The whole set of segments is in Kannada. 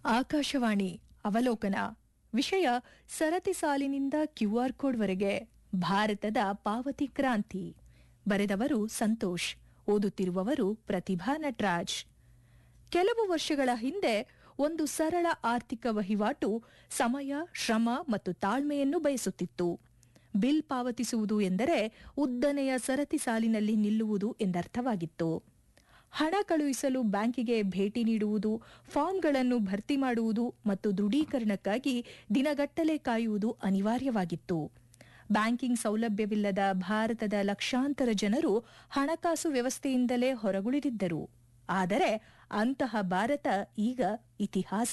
ಆಕಾಶವಾಣಿ ಅವಲೋಕನ ವಿಷಯ ಸರತಿ ಸಾಲಿನಿಂದ ಕ್ಯೂಆರ್ ಕೋಡ್ವರೆಗೆ ಭಾರತದ ಪಾವತಿ ಕ್ರಾಂತಿ. ಬರೆದವರು ಸಂತೋಷ್. ಓದುತ್ತಿರುವವರು ಪ್ರತಿಭಾ ನಟರಾಜ್. ಕೆಲವು ವರ್ಷಗಳ ಹಿಂದೆ ಒಂದು ಸರಳ ಆರ್ಥಿಕ ವಹಿವಾಟು ಸಮಯ, ಶ್ರಮ ಮತ್ತು ತಾಳ್ಮೆಯನ್ನು ಬಯಸುತ್ತಿತ್ತು. ಬಿಲ್ ಪಾವತಿಸುವುದು ಎಂದರೆ ಉದ್ದನೆಯ ಸರತಿ ಸಾಲಿನಲ್ಲಿ ನಿಲ್ಲುವುದು ಎಂದರ್ಥವಾಗಿತ್ತು. ಹಣ ಕಳುಹಿಸಲು ಬ್ಯಾಂಕಿಗೆ ಭೇಟಿ ನೀಡುವುದು, ಫಾರ್ಮ್ಗಳನ್ನು ಭರ್ತಿ ಮಾಡುವುದು ಮತ್ತು ದೃಢೀಕರಣಕ್ಕಾಗಿ ದಿನಗಟ್ಟಲೆ ಕಾಯುವುದು ಅನಿವಾರ್ಯವಾಗಿತ್ತು. ಬ್ಯಾಂಕಿಂಗ್ ಸೌಲಭ್ಯವಿಲ್ಲದ ಭಾರತದ ಲಕ್ಷಾಂತರ ಜನರು ಹಣಕಾಸು ವ್ಯವಸ್ಥೆಯಿಂದಲೇ ಹೊರಗುಳಿದಿದ್ದರು. ಆದರೆ ಅಂತಹ ಭಾರತ ಈಗ ಇತಿಹಾಸ.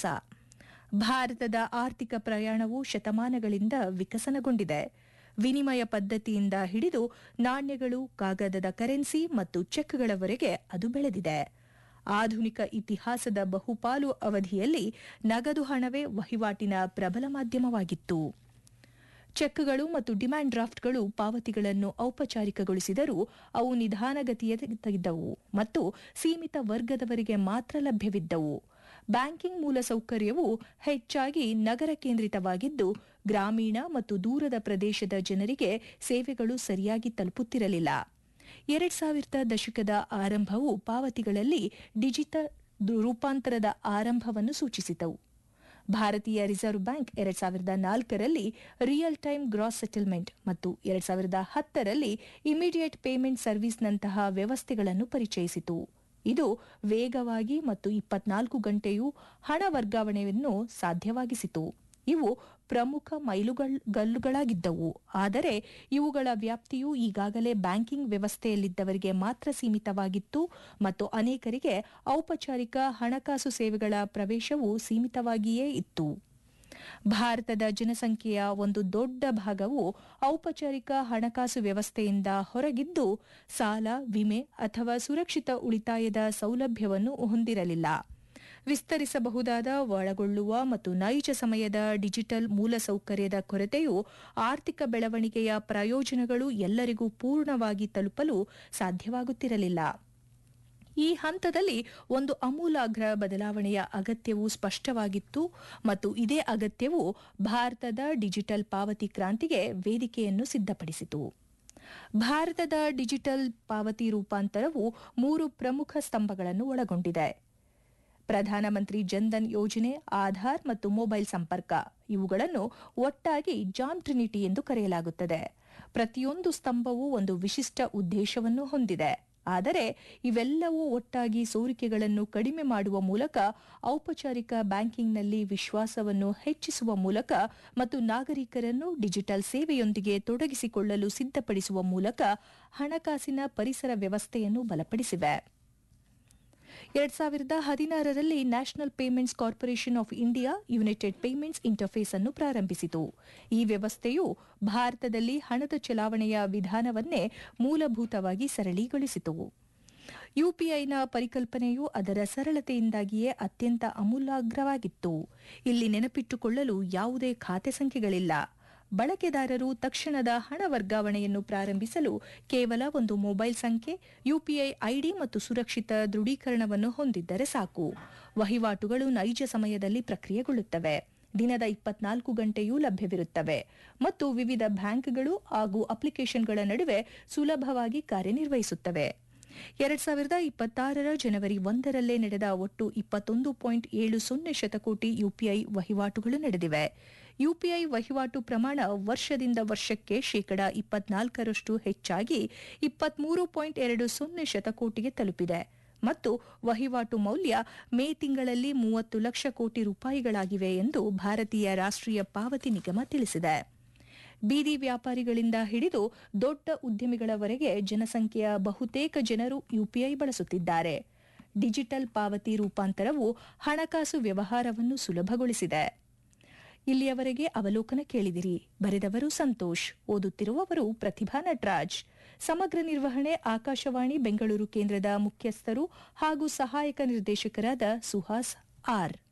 ಭಾರತದ ಆರ್ಥಿಕ ಪ್ರಯಾಣವು ಶತಮಾನಗಳಿಂದ ವಿಕಸನಗೊಂಡಿದೆ. ವಿನಿಮಯ ಪದ್ಧತಿಯಿಂದ ಹಿಡಿದು ನಾಣ್ಯಗಳು, ಕಾಗದದ ಕರೆನ್ಸಿ ಮತ್ತು ಚೆಕ್ಗಳವರೆಗೆ ಅದು ಬೆಳೆದಿದೆ. ಆಧುನಿಕ ಇತಿಹಾಸದ ಬಹುಪಾಲು ಅವಧಿಯಲ್ಲಿ ನಗದು ಹಣವೇ ವಹಿವಾಟಿನ ಪ್ರಬಲ ಮಾಧ್ಯಮವಾಗಿತ್ತು. ಚೆಕ್ಗಳು ಮತ್ತು ಡಿಮ್ಯಾಂಡ್ ಡ್ರಾಫ್ಟ್ಗಳು ಪಾವತಿಗಳನ್ನು ಔಪಚಾರಿಕಗೊಳಿಸಿದರೂ ಅವು ನಿಧಾನಗತಿಯಲ್ಲಿದ್ದವು ಮತ್ತು ಸೀಮಿತ ವರ್ಗದವರಿಗೆ ಮಾತ್ರ ಲಭ್ಯವಿದ್ದವು. ಬ್ಯಾಂಕಿಂಗ್ ಮೂಲಸೌಕರ್ಯವು ಹೆಚ್ಚಾಗಿ ನಗರ ಕೇಂದ್ರಿತವಾಗಿದ್ದು, ಗ್ರಾಮೀಣ ಮತ್ತು ದೂರದ ಪ್ರದೇಶದ ಜನರಿಗೆ ಸೇವೆಗಳು ಸರಿಯಾಗಿ ತಲುಪುತ್ತಿರಲಿಲ್ಲ. 2000 ದಶಕದ ಆರಂಭವು ಪಾವತಿಗಳಲ್ಲಿ ಡಿಜಿಟಲ್ ರೂಪಾಂತರದ ಆರಂಭವನ್ನು ಸೂಚಿಸಿತು. ಭಾರತೀಯ reserve bank 2004ರಲ್ಲಿ real time gross settlement ಮತ್ತು 2010ರಲ್ಲಿ ಇಮಿಡಿಯೇಟ್ ಪೇಮೆಂಟ್ ಸರ್ವಿಸ್ನಂತಹ ವ್ಯವಸ್ಥೆಗಳನ್ನು ಪರಿಚಯಿಸಿತು. ಇದು ವೇಗವಾಗಿ ಮತ್ತು 24 ಗಂಟೆಯೂ ಹಣ ವರ್ಗಾವಣೆಯನ್ನು ಸಾಧ್ಯವಾಗಿಸಿತು. ಇವು ಪ್ರಮುಖ ಮೈಲುಗಲ್ಲುಗಳಾಗಿದ್ದವು. ಆದರೆ ಇವುಗಳ ವ್ಯಾಪ್ತಿಯು ಈಗಾಗಲೇ ಬ್ಯಾಂಕಿಂಗ್ ವ್ಯವಸ್ಥೆಯಲ್ಲಿದ್ದವರಿಗೆ ಮಾತ್ರ ಸೀಮಿತವಾಗಿತ್ತು ಮತ್ತು ಅನೇಕರಿಗೆ ಔಪಚಾರಿಕ ಹಣಕಾಸು ಸೇವೆಗಳ ಪ್ರವೇಶವು ಸೀಮಿತವಾಗಿಯೇ ಇತ್ತು. ಭಾರತದ ಜನಸಂಖ್ಯೆಯ ಒಂದು ದೊಡ್ಡ ಭಾಗವು ಔಪಚಾರಿಕ ಹಣಕಾಸು ವ್ಯವಸ್ಥೆಯಿಂದ ಹೊರಗಿದ್ದು, ಸಾಲ, ವಿಮೆ ಅಥವಾ ಸುರಕ್ಷಿತ ಉಳಿತಾಯದ ಸೌಲಭ್ಯವನ್ನು ಹೊಂದಿರಲಿಲ್ಲ. ವಿಸ್ತರಿಸಬಹುದಾದ, ಒಳಗೊಳ್ಳುವ ಮತ್ತು ನೈಜ ಸಮಯದ ಡಿಜಿಟಲ್ ಮೂಲಸೌಕರ್ಯದ ಕೊರತೆಯು ಆರ್ಥಿಕ ಬೆಳವಣಿಗೆಯ ಪ್ರಯೋಜನಗಳು ಎಲ್ಲರಿಗೂ ಪೂರ್ಣವಾಗಿ ತಲುಪಲು ಸಾಧ್ಯವಾಗುತ್ತಿರಲಿಲ್ಲ. ಈ ಹಂತದಲ್ಲಿ ಒಂದು ಆಮೂಲಾಗ್ರ ಬದಲಾವಣೆಯ ಅಗತ್ಯವು ಸ್ಪಷ್ಟವಾಗಿತ್ತು ಮತ್ತು ಇದೇ ಅಗತ್ಯವು ಭಾರತದ ಡಿಜಿಟಲ್ ಪಾವತಿ ಕ್ರಾಂತಿಗೆ ವೇದಿಕೆಯನ್ನು ಸಿದ್ಧಪಡಿಸಿತು. ಭಾರತದ ಡಿಜಿಟಲ್ ಪಾವತಿ ರೂಪಾಂತರವು 3 ಪ್ರಮುಖ ಸ್ತಂಭಗಳನ್ನು ಒಳಗೊಂಡಿದೆ: ಪ್ರಧಾನಮಂತ್ರಿ ಜನ್ಧನ್ ಯೋಜನೆ, ಆಧಾರ್ ಮತ್ತು ಮೊಬೈಲ್ ಸಂಪರ್ಕ. ಇವುಗಳನ್ನು ಒಟ್ಟಾಗಿ ಜಾಮ್ ಟ್ರಿನಿಟಿ ಎಂದು ಕರೆಯಲಾಗುತ್ತದೆ. ಪ್ರತಿಯೊಂದು ಸ್ತಂಭವು ಒಂದು ವಿಶಿಷ್ಟ ಉದ್ದೇಶವನ್ನು ಹೊಂದಿದೆ. ಆದರೆ ಇವೆಲ್ಲವೂ ಒಟ್ಟಾಗಿ ಸೋರಿಕೆಗಳನ್ನು ಕಡಿಮೆ ಮಾಡುವ ಮೂಲಕ, ಔಪಚಾರಿಕ ಬ್ಯಾಂಕಿಂಗ್ನಲ್ಲಿ ವಿಶ್ವಾಸವನ್ನು ಹೆಚ್ಚಿಸುವ ಮೂಲಕ ಮತ್ತು ನಾಗರಿಕರನ್ನು ಡಿಜಿಟಲ್ ಸೇವೆಯೊಂದಿಗೆ ತೊಡಗಿಸಿಕೊಳ್ಳಲು ಸಿದ್ಧಪಡಿಸುವ ಮೂಲಕ ಹಣಕಾಸಿನ ಪರಿಸರ ವ್ಯವಸ್ಥೆಯನ್ನು ಬಲಪಡಿಸಿವೆ. 2016ರಲ್ಲಿ national payments corporation of India United payments interface ಅನ್ನು ಪ್ರಾರಂಭಿಸಿತು. ಈ ವ್ಯವಸ್ಥೆಯು ಭಾರತದಲ್ಲಿ ಹಣದ ಚಲಾವಣೆಯ ವಿಧಾನವನ್ನೇ ಮೂಲಭೂತವಾಗಿ ಸರಳೀಗೊಳಿಸಿತು. ಯುಪಿಐನ ಪರಿಕಲ್ಪನೆಯು ಅದರ ಸರಳತೆಯಿಂದಾಗಿಯೇ ಅತ್ಯಂತ ಆಮೂಲಾಗ್ರವಾಗಿತ್ತು. ಇಲ್ಲಿ ನೆನಪಿಟ್ಟುಕೊಳ್ಳಲು ಯಾವುದೇ ಖಾತೆ ಸಂಖ್ಯೆಗಳಿಲ್ಲ. ಬಳಕೆದಾರರು ತಕ್ಷಣದ ಹಣ ವರ್ಗಾವಣೆಯನ್ನು ಪ್ರಾರಂಭಿಸಲು ಕೇವಲ ಒಂದು ಮೊಬೈಲ್ ಸಂಖ್ಯೆ, ಯುಪಿಐ ಐಡಿ ಮತ್ತು ಸುರಕ್ಷಿತ ದೃಢೀಕರಣವನ್ನು ಹೊಂದಿದ್ದರೆ ಸಾಕು. ವಹಿವಾಟುಗಳು ನೈಜ ಸಮಯದಲ್ಲಿ ಪ್ರಕ್ರಿಯೆಗೊಳ್ಳುತ್ತವೆ, ದಿನದ 24 ಗಂಟೆಯೂ ಲಭ್ಯವಿರುತ್ತವೆ ಮತ್ತು ವಿವಿಧ ಬ್ಯಾಂಕ್ಗಳು ಹಾಗೂ ಅಪ್ಲಿಕೇಶನ್ಗಳ ನಡುವೆ ಸುಲಭವಾಗಿ ಕಾರ್ಯನಿರ್ವಹಿಸುತ್ತವೆ. 2026ರ ಜನವರಿ 1ರಲ್ಲೇ ನಡೆದ ಒಟ್ಟು 21.70 ಶತಕೋಟಿ ಯುಪಿಐ ವಹಿವಾಟುಗಳು ನಡೆದಿವೆ. ಯುಪಿಐ ವಹಿವಾಟು ಪ್ರಮಾಣ ವರ್ಷದಿಂದ ವರ್ಷಕ್ಕೆ 24% ಹೆಚ್ಚಾಗಿ 23.20 ಶತಕೋಟಿಗೆ ತಲುಪಿದೆ ಮತ್ತು ವಹಿವಾಟು ಮೌಲ್ಯ ಮೇ ತಿಂಗಳಲ್ಲಿ 30 ಲಕ್ಷ ಕೋಟಿ ರೂಪಾಯಿಗಳಾಗಿವೆ ಎಂದು ಭಾರತೀಯ ರಾಷ್ಟ್ರೀಯ ಪಾವತಿ ನಿಗಮ ತಿಳಿಸಿದೆ. ಬೀದಿ ವ್ಯಾಪಾರಿಗಳಿಂದ ಹಿಡಿದು ದೊಡ್ಡ ಉದ್ಯಮಿಗಳವರೆಗೆ ಜನಸಂಖ್ಯೆಯ ಬಹುತೇಕ ಜನರು ಯುಪಿಐ ಬಳಸುತ್ತಿದ್ದಾರೆ. ಡಿಜಿಟಲ್ ಪಾವತಿ ರೂಪಾಂತರವು ಹಣಕಾಸು ವ್ಯವಹಾರವನ್ನು ಸುಲಭಗೊಳಿಸಿದೆ. ಇಲ್ಲಿಯವರೆಗೆ ಅವಲೋಕನ ಕೇಳಿದಿರಿ. ಬರೆದವರು ಸಂತೋಷ್. ಓದುತ್ತಿರುವವರು ಪ್ರತಿಭಾ ನಟರಾಜ್. ಸಮಗ್ರ ನಿರ್ವಹಣೆ ಆಕಾಶವಾಣಿ ಬೆಂಗಳೂರು ಕೇಂದ್ರದ ಮುಖ್ಯಸ್ಥರು ಹಾಗೂ ಸಹಾಯಕ ನಿರ್ದೇಶಕರಾದ ಸುಹಾಸ್ ಆರ್.